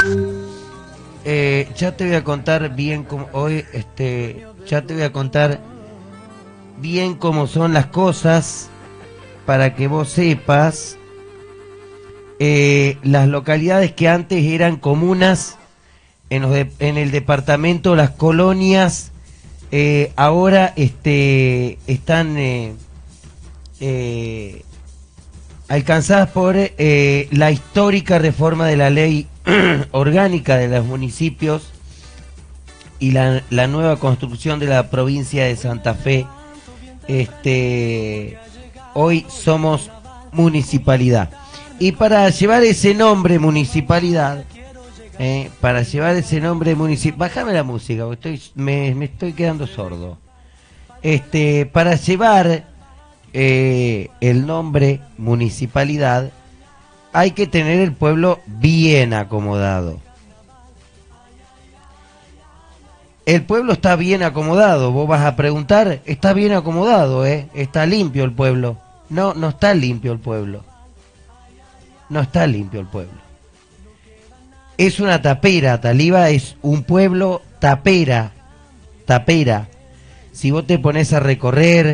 Ya te voy a contar bien cómo hoy, ya te voy a contar bien cómo son las cosas para que vos sepas. Las localidades que antes eran comunas en el departamento, las colonias, ahora están alcanzadas por la histórica reforma de la ley orgánica de los municipios y la nueva construcción de la provincia de Santa Fe. Hoy somos municipalidad. Y para llevar ese nombre municipalidad, bájame la música, porque me estoy quedando sordo. Para llevar el nombre municipalidad, hay que tener el pueblo bien acomodado. El pueblo está bien acomodado, vos vas a preguntar, está bien acomodado, está limpio el pueblo. No, no está limpio el pueblo. No está limpio el pueblo. Es una tapera, Taliba es un pueblo tapera. Si vos te pones a recorrer